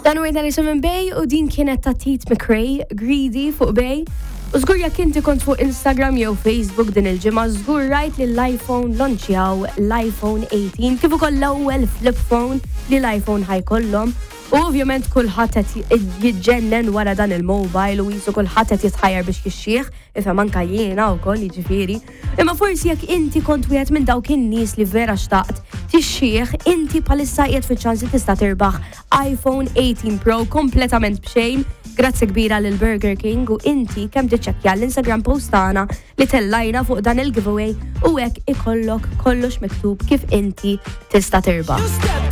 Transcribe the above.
Dan u għedna nisim minn Bej u din kienet ta' Tit McRae, Greedy fuq Bej. U żgur jekk inti kont fuq Instagram jew Facebook din il-ġimgħa żgur rajt li l-iPhone launchjaw l-iPhone 18 kif ukoll l-ewwel flip phone li l-iPhone ħajkollhom. U ovvjament kulħadd qed jiġġennen wara dan il-mobile u jisu kulħadd qed jitħajjar biex jixxieħ, ifhem anke jiena wkoll jiġifieri. Imma forsi jekk inti kont wieħed minn dawk in-nies li vera xtaqt tixxieħ, inti bħalissa qiegħed fiċ-ċans li tista' tirbaħ iPhone 18 Pro kompletament b'xejn. Grazzi kbira lil Burger King u inti kemm tiċċekkja l-Instagram post tagħna li tellajna fuq dan il-giveaway u hekk ikollok kollox miktub kif inti tista' tirbaħ.